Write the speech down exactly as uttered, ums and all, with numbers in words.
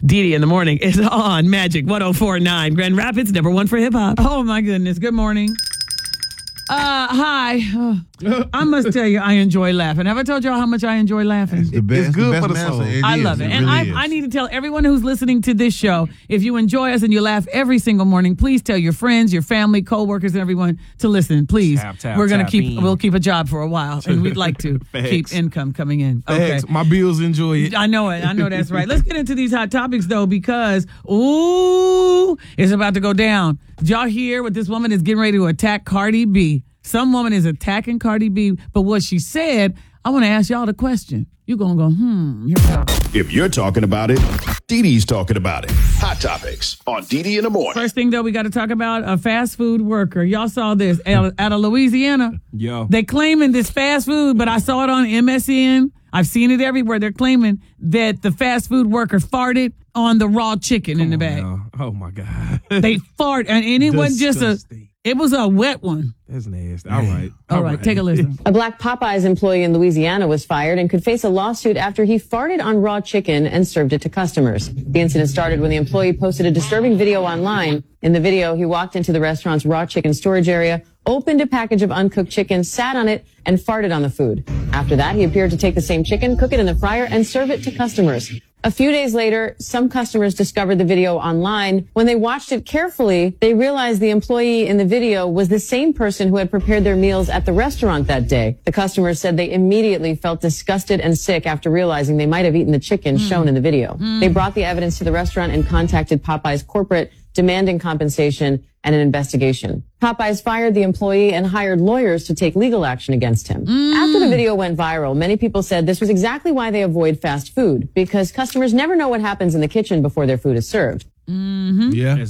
Dee Dee in the morning is on Magic one oh four point nine. Grand Rapids, number one for hip hop. Oh, my goodness. Good morning. Uh, hi. Uh, I must tell you, I enjoy laughing. Have I told y'all how much I enjoy laughing? It's the best. It's good the best for the medicine. soul. It I is. love it. It And really I, is. I need to tell everyone who's listening to this show, if you enjoy us and you laugh every single morning, please tell your friends, your family, coworkers, and everyone to listen. Please. Tap, tap, We're going to tap keep, in. we'll keep a job for a while, and we'd like to Facts. keep income coming in. Okay. Facts. My bills enjoy it. I know it. I know that's right. Let's get into these hot topics, though, because, ooh, it's about to go down. Did y'all hear what this woman is getting ready to attack Cardi B? Some woman is attacking Cardi B, but what she said, I want to ask y'all the question. You're going to go, hmm. Here we go. If you're talking about it, Dee Dee's talking about it. Hot Topics on Dee Dee in the morning. First thing, though, we got to talk about a fast food worker. Y'all saw this out out of Louisiana. Yo. They claiming this fast food, but I saw it on M S N. I've seen it everywhere. They're claiming that the fast food worker farted on the raw chicken in the bag. Oh, oh my God. They fart, and, and it wasn't just a, Disgusting. it was a wet one. That's nasty. All right. All right, take a listen. A Black Popeyes employee in Louisiana was fired and could face a lawsuit after he farted on raw chicken and served it to customers. The incident started when the employee posted a disturbing video online. In the video, he walked into the restaurant's raw chicken storage area, opened a package of uncooked chicken, sat on it, and farted on the food. After that, he appeared to take the same chicken, cook it in the fryer, and serve it to customers. A few days later, some customers discovered the video online. When they watched it carefully, they realized the employee in the video was the same person who had prepared their meals at the restaurant that day. The customers said they immediately felt disgusted and sick after realizing they might have eaten the chicken mm. shown in the video. Mm. They brought the evidence to the restaurant and contacted Popeyes corporate, demanding compensation and an investigation. Popeyes fired the employee and hired lawyers to take legal action against him. Mm. After the video went viral, many people said this was exactly why they avoid fast food, because customers never know what happens in the kitchen before their food is served. Mm-hmm. Yeah.